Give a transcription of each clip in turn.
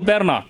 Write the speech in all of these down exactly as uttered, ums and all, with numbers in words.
பேரனா?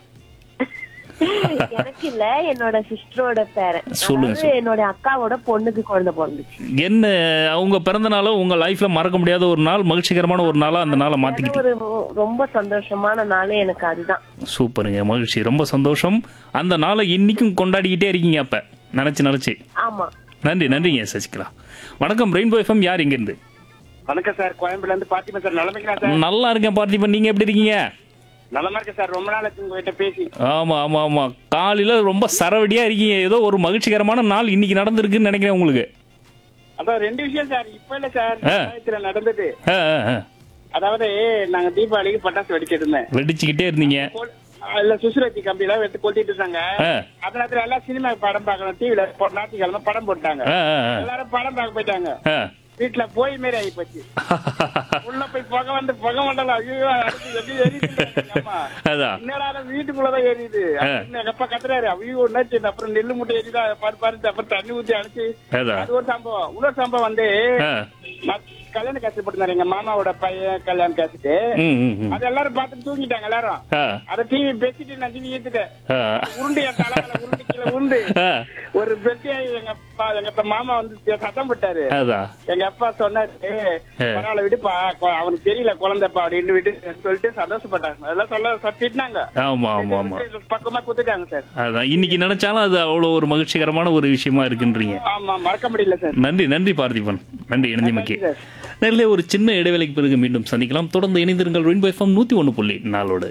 எனக்கு இல்ல, என்னோட சிஸ்டரோட பேரன். சொல்லுங்க, அதாவது சொல்லுங்க. என்னோட அக்காவோட பொண்ணுக்கு குழந்தை பிறந்துச்சு. என்ன அவங்க பிறந்த நாள உங்க லைஃப்ல மறக்க முடியாத ஒரு நாள், மகிழ்ச்சிகரமான ஒரு நாளா அந்த நாளை அது மாத்திக்கிட்டு? ஒரு ரொ- ரொம்ப சந்தோஷமான நாள் எனக்கு அதுதான். சூப்பருங்க, மகிழ்ச்சி, ரொம்ப சந்தோஷம். அந்த நாளை இன்னைக்கும் கொண்டாடிக்கிட்டே இருக்கீங்க அப்ப நினைச்சு நினைச்சு. ஆமா. நன்றி, நன்றிங்க சசிகலா. வணக்கம் ரெயின்போ எஃப்எம், யார் இங்க இருந்து? வணக்கம் சார், கோயம்புல இருந்து பாத்திமா சார். நலமைக்கலாம் சார்? நல்லா இருக்கேன் பார்த்திபன், நீங்க எப்படி இருக்கீங்க? நலமா இருக்கேன் சார். ரொம்ப நாள் உங்ககிட்ட பேசி. ஆமா ஆமா ஆமா, காலையில ரொம்ப சரவடியா இருக்கீங்க. ஏதோ ஒரு மகிழ்ச்சிகரமான நாள் இன்னைக்கு நடந்திருக்குன்னு நினைக்கிறேன் உங்களுக்கு. அதான் ரெண்டு விஷயம் சார். இப்ப இல்ல சார், ஆ. ரெண்டாயிரத்துல நடந்தது. ஆ, ஆ, ஆ. அதாவது நாங்க தீபாவளிக்கு பட்டாசு வெடிச்சிட்டு இருந்தேன். வெடிச்சுக்கிட்டே இருந்தீங்க. கொல்- இல்ல சுசுரத்தி கம்பியெல்லாம் எடுத்து கொளுத்திட்டு இருந்தாங்க. ஆ. அந்த நேரத்துல எல்லாம் சினிமா படம் பார்க்கணும், டிவில ஞாயிற்றுக்கிழமை படம் போட்டாங்க. ஆ, ஆ, ஆ. எல்லாரும் படம் பார்க்க போயிட்டாங்க. ஆ. வீட்டுல போய் மாரி ஆகி போச்சு. உள்ள போய் புகை வந்து புகை மண்டலம் ஐயோ அடுத்து எப்படி எரியுது. அம்மா அதான். என்னடா வீட்டுக்குள்ளதான் எரியுது. அப்படின்னு எங்க அப்பா கத்துறாரு. ஐயோ என்னாச்சு, அப்புறம் நெல்லு மூட்டை எரியுதா பாரு பாரு, அப்புறம் தண்ணி ஊத்தி அடிச்சு. அதான். அது ஒரு சம்பவம். இன்னொரு சம்பவம் வந்து ஆ. நான் கல்யாண காசு போட்டுருந்தாரு எங்க மாமாவோட பையன் கல்யாண காசுக்கு. ம், ம், ம். அது எல்லாரும் பார்த்துட்டு தூங்கிட்டாங்க எல்லாரும். ஆ. அத டிவி பேசிட்டு நான் டிவி ஏத்துட்டேன். ஆ. உருண்டு என் தலையில உருண்டு கீழே உருண்டு ஆ. ஒரு பெட்டியா எங்க அப்பா எங்க அப்பா மாமா வந்து சத்தம் போட்டாரு. அதான். எங்க அப்பா சொன்னாரு, பரவாயில்ல விடுப்பா, கொ- அவனுக்கு தெரியல குழந்தைப்பா அப்படின்னு விட்டு சொல்லிட்டு சந்தோஷப்பட்டாங்க. அதெல்லாம் சொல்ல திட்டினாங்க. ஆமா ஆமா ஆமா, பக்கமா குத்துட்டாங்க சார். அதான். இன்னைக்கு நினைச்சாலும் அது அவ்வளவு ஒரு மகிழ்ச்சிகரமான ஒரு விஷயமா இருக்குன்றீங்க. ஆமா, மறக்க முடியல சார். நன்றி, நன்றி பார்த்திபன், நன்றி இணைந்தமைக்கு. நன்றி சார். நல்ல ஒரு சின்ன இடைவேளைக்கு பிறகு மீண்டும் சந்திக்கலாம். தொடர்ந்து இணைந்திருங்கள் ரெயின்போ எஃப்எம் நூத்தி ஒன்னு புள்ளி நாலோடு.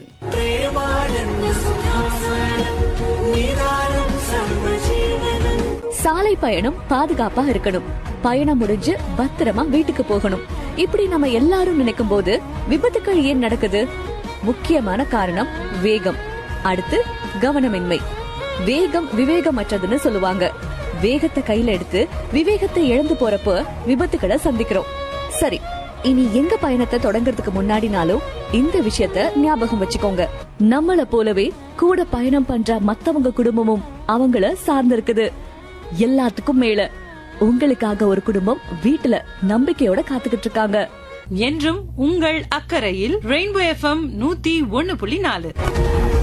சாலை பயணம் பாதுகாப்பா இருக்கணும், பயணம் முடிஞ்சு பத்திரமா வீட்டுக்கு போகணும். இப்படி நம்ம எல்லாரும் நினைக்கும் போது விபத்துக்கள் ஏன் நடக்குது? முக்கியமான காரணம் வேகம். அடுத்து கவனமின்மை. வேகம் விவேகமற்றதுன்னு சொல்லுவாங்க. வேகத்தை கையில எடுத்து விவேகத்தை இழந்து போறப்ப விபத்துக்களை சந்திக்கிறோம். சரி, இனி எங்க பயணத்தை தொடங்குறதுக்கு முன்னாடினாலும் இந்த விஷயத்த ஞாபகம் வச்சுக்கோங்க. நம்மள போலவே கூட பயணம் பண்ற மத்தவங்க குடும்பமும் அவங்கள சார்ந்திருக்குது. எல்லாத்துக்கும் மேல உங்களுக்காக ஒரு குடும்பம் வீட்டுல நம்பிக்கையோட காத்துக்கிட்டு இருக்காங்க. என்றும் உங்கள் அக்கறையில் ரெயின்போ எஃப்எம் நூத்தி ஒன்னு புள்ளி நாலு.